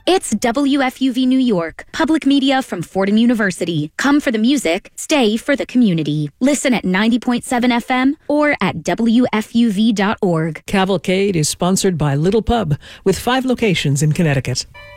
It's WFUV New York, public media from Fordham University. Come for the music, stay for the community. Listen at 90.7 FM or at WFUV.org. Cavalcade is sponsored by Little Pub, with 5 locations in Connecticut.